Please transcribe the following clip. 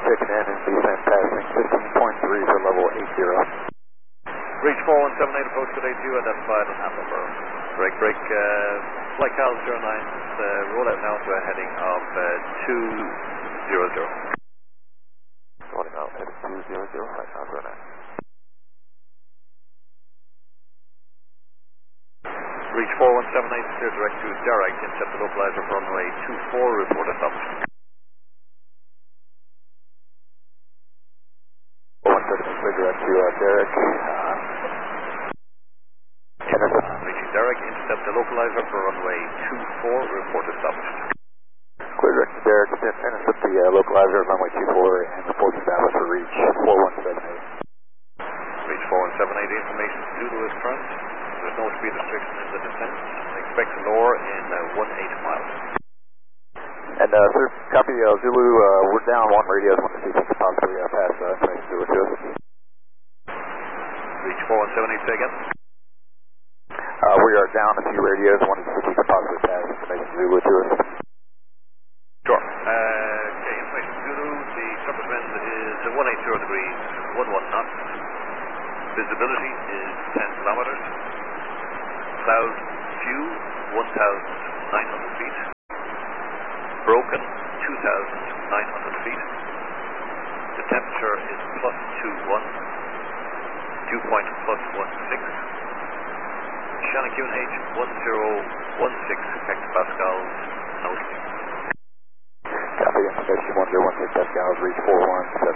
checking in and descent passing 15.3 for level 80. Reach 4178, approach to 82, identified on Hanover. Break, flight Cal 09, roll out now to a heading of 200. Rolling out, heading 200, flight Cal 09. Reach 4178, clear direct to Derek, intercept the localizer for runway 24, report established. 4178, clear direct to Derek. Reaching Derek, intercept the localizer for runway 24, report established. Clear direct to Derek, intercept the localizer at runway 24 and report established for reach 4178. Reach 4178, information to Zulu is current. There's no speed restriction in the descent. Expect to lower in 18 miles. And sir, copy Zulu, we're down one radio. I want to see if we can possibly pass information Zulu to us. Reach 4178, say again. We are down a few radios. I wanted to see if we can possibly pass information Zulu to us. Sure. Okay, information Zulu. The surface wind is 180 degrees, 11 knots. Visibility is 10 kilometers. Cloud few, 1,900 feet. Broken, 2,900 feet. The temperature is +21. Dew point +16. Shannon QNH 1016 hectopascals, note. Copy, information 1016 pascals, reach 4178.